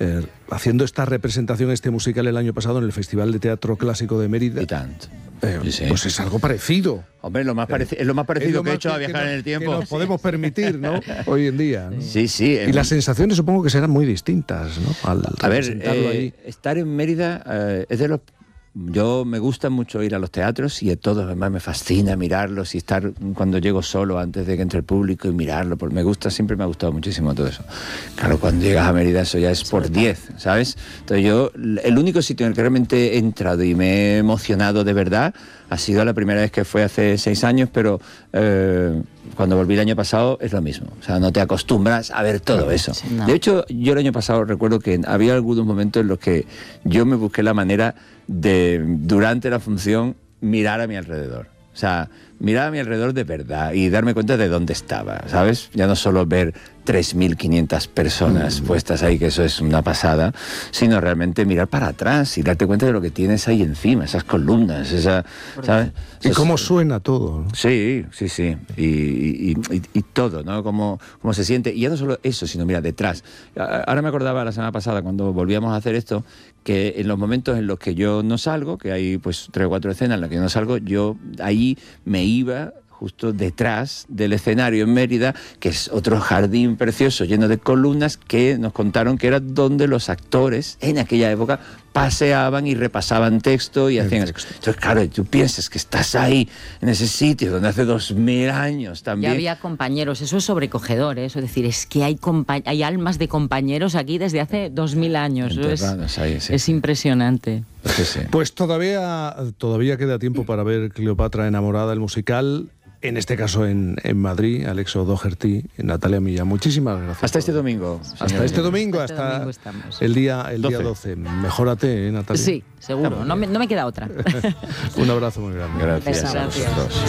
haciendo esta representación, este musical el año pasado en el Festival de Teatro Clásico de Mérida. Y tanto. Sí. Pues es algo parecido. Hombre, es lo más parecido que he hecho a viajar en el tiempo. Que nos podemos permitir, ¿no? Hoy en día, ¿no? Sí, sí. Y las sensaciones supongo que serán muy distintas, ¿no? A ver, estar en Mérida es de los... Yo me gusta mucho ir a los teatros y a todos, además me fascina mirarlos y estar cuando llego solo antes de que entre el público y mirarlo, porque siempre me ha gustado muchísimo todo eso. Claro, cuando llegas a Mérida eso ya es por 10, ¿sabes? Entonces yo, el único sitio en el que realmente he entrado y me he emocionado de verdad ha sido la primera vez que fue hace 6 años, pero cuando volví el año pasado es lo mismo. O sea, no te acostumbras a ver todo eso. Sí, no. De hecho, yo el año pasado recuerdo que había algunos momentos en los que yo me busqué la manera de, durante la función, mirar a mi alrededor. O sea, mirar a mi alrededor de verdad y darme cuenta de dónde estaba, ¿sabes? Ya no solo ver 3.500 personas puestas ahí, que eso es una pasada, sino realmente mirar para atrás y darte cuenta de lo que tienes ahí encima, esas columnas, ¿sabes? Y cómo suena todo, ¿no? Sí, sí, sí. Y todo, ¿no? Cómo se siente. Y ya no solo eso, sino mira, detrás. Ahora me acordaba la semana pasada, cuando volvíamos a hacer esto, que en los momentos en los que yo no salgo, que hay pues 3 o 4 escenas en las que yo no salgo, yo ahí me iba justo detrás del escenario en Mérida, que es otro jardín precioso lleno de columnas, que nos contaron que era donde los actores en aquella época paseaban y repasaban texto y hacían eso. Entonces, claro, tú piensas que estás ahí, en ese sitio donde hace 2000 años también. Ya había compañeros, eso es sobrecogedor, ¿eh? Es decir, es que hay almas de compañeros aquí desde hace 2000 años. Es impresionante. Sí, sí. Pues todavía queda tiempo para ver Cleopatra enamorada, el musical. En este caso en Madrid, Alex O'Doherty, Natalia Millán. Muchísimas gracias. Hasta este domingo. Hasta este domingo, hasta el día 12. Mejórate, Natalia. Sí, seguro. No me queda otra. Un abrazo muy grande. Gracias. Gracias.